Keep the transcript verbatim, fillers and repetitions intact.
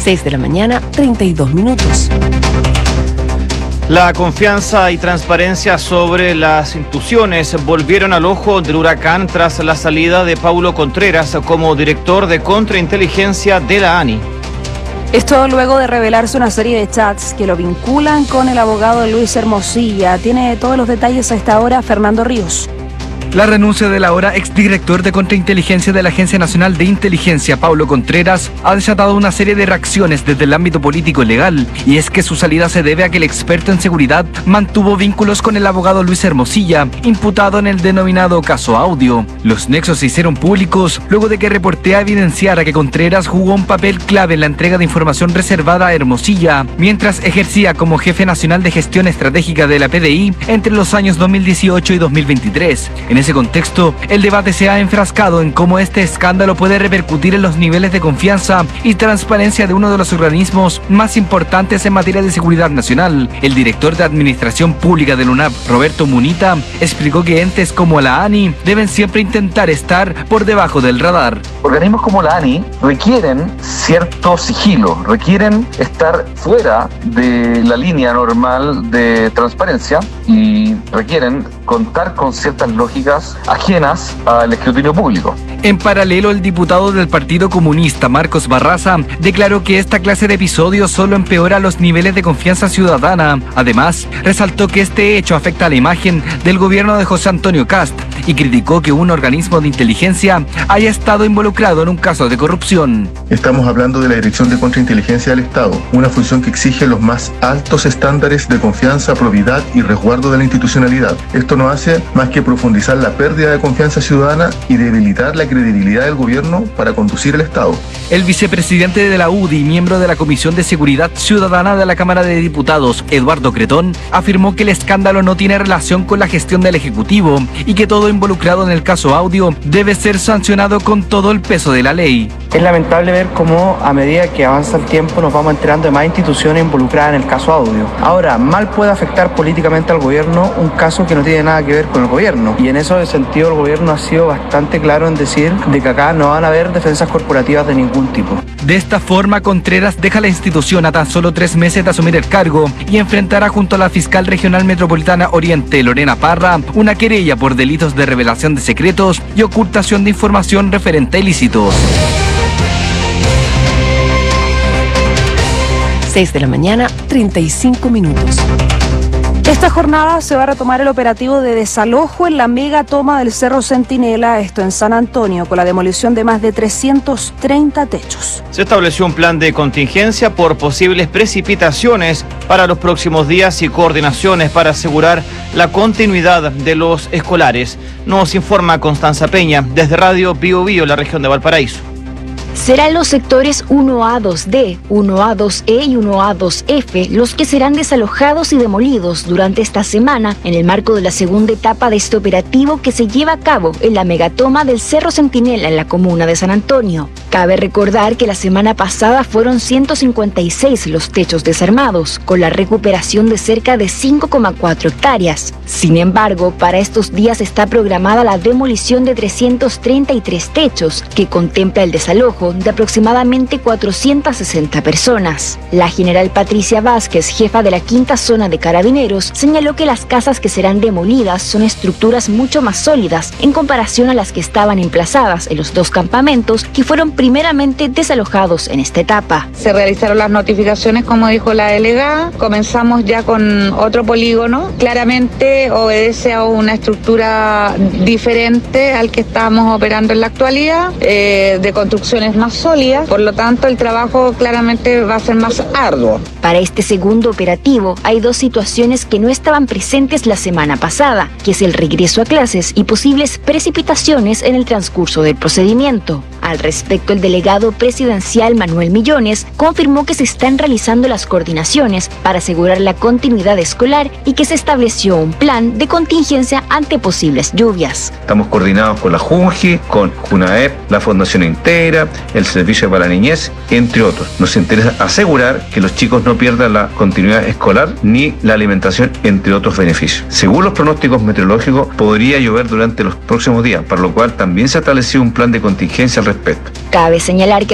seis de la mañana, treinta y dos minutos. La confianza y transparencia sobre las instituciones volvieron al ojo del huracán tras la salida de Paulo Contreras como director de contrainteligencia de la ANI. Esto luego de revelarse una serie de chats que lo vinculan con el abogado Luis Hermosilla. Tiene todos los detalles a esta hora Fernando Ríos. La renuncia del ahora exdirector de contrainteligencia de la Agencia Nacional de Inteligencia, Paulo Contreras, ha desatado una serie de reacciones desde el ámbito político y legal, y es que su salida se debe a que el experto en seguridad mantuvo vínculos con el abogado Luis Hermosilla, imputado en el denominado caso Audio. Los nexos se hicieron públicos luego de que Reportea evidenciara que Contreras jugó un papel clave en la entrega de información reservada a Hermosilla, mientras ejercía como jefe nacional de gestión estratégica de la P D I entre los años dos mil dieciocho y dos mil veintitrés. En ese contexto, el debate se ha enfrascado en cómo este escándalo puede repercutir en los niveles de confianza y transparencia de uno de los organismos más importantes en materia de seguridad nacional. El director de Administración Pública del UNAP, Roberto Munita, explicó que entes como la ANI deben siempre intentar estar por debajo del radar. Organismos como la ANI requieren cierto sigilo, requieren estar fuera de la línea normal de transparencia y requieren contar con ciertas lógicas ajenas al escrutinio público. En paralelo, el diputado del Partido Comunista, Marcos Barraza, declaró que esta clase de episodios solo empeora los niveles de confianza ciudadana. Además, resaltó que este hecho afecta a la imagen del gobierno de José Antonio Kast y criticó que un organismo de inteligencia haya estado involucrado en un caso de corrupción. Estamos hablando de la Dirección de Contrainteligencia del Estado, una función que exige los más altos estándares de confianza, probidad y resguardo de la institucionalidad. Esto no hace más que profundizar la pérdida de confianza ciudadana y debilitar la credibilidad del gobierno para conducir el Estado. El vicepresidente de la U D I, miembro de la Comisión de Seguridad Ciudadana de la Cámara de Diputados, Eduardo Cretón, afirmó que el escándalo no tiene relación con la gestión del Ejecutivo y que todo involucrado en el caso Audio debe ser sancionado con todo el peso de la ley. Es lamentable ver cómo a medida que avanza el tiempo nos vamos enterando de más instituciones involucradas en el caso Audio. Ahora, mal puede afectar políticamente al gobierno un caso que no tiene nada que ver con el gobierno, y en ese sentido el gobierno ha sido bastante claro en decir de que acá no van a haber defensas corporativas de ningún tipo. De esta forma, Contreras deja la institución a tan solo tres meses de asumir el cargo y enfrentará junto a la fiscal regional metropolitana Oriente, Lorena Parra, una querella por delitos de revelación de secretos y ocultación de información referente a ilícitos. seis de la mañana, treinta y cinco minutos. Esta jornada se va a retomar el operativo de desalojo en la mega toma del Cerro Centinela, esto en San Antonio, con la demolición de más de trescientos treinta techos. Se estableció un plan de contingencia por posibles precipitaciones para los próximos días y coordinaciones para asegurar la continuidad de los escolares. Nos informa Constanza Peña desde Radio Bio Bio, la región de Valparaíso. Serán los sectores uno A dos D, uno A dos E y uno A dos F los que serán desalojados y demolidos durante esta semana en el marco de la segunda etapa de este operativo que se lleva a cabo en la megatoma del Cerro Centinela en la comuna de San Antonio. Cabe recordar que la semana pasada fueron ciento cincuenta y seis los techos desarmados, con la recuperación de cerca de cinco coma cuatro hectáreas. Sin embargo, para estos días está programada la demolición de trescientos treinta y tres techos, que contempla el desalojo de aproximadamente cuatrocientas sesenta personas. La general Patricia Vázquez, jefa de la quinta zona de Carabineros, señaló que las casas que serán demolidas son estructuras mucho más sólidas en comparación a las que estaban emplazadas en los dos campamentos que fueron primeramente desalojados en esta etapa. Se realizaron las notificaciones, como dijo la delegada, comenzamos ya con otro polígono. Claramente obedece a una estructura diferente al que estamos operando en la actualidad, eh, de construcciones más sólidas, por lo tanto el trabajo claramente va a ser más arduo. Para este segundo operativo hay dos situaciones que no estaban presentes la semana pasada, que es el regreso a clases y posibles precipitaciones en el transcurso del procedimiento. Al respecto, el delegado presidencial Manuel Millones confirmó que se están realizando las coordinaciones para asegurar la continuidad escolar y que se estableció un plan de contingencia ante posibles lluvias. Estamos coordinados con la JUNGI, con JUNAEP, la Fundación Integra, el Servicio para la Niñez, entre otros. Nos interesa asegurar que los chicos no pierdan la continuidad escolar ni la alimentación, entre otros beneficios. Según los pronósticos meteorológicos, podría llover durante los próximos días, para lo cual también se ha establecido un plan de contingencia al respecto. Cabe señalar que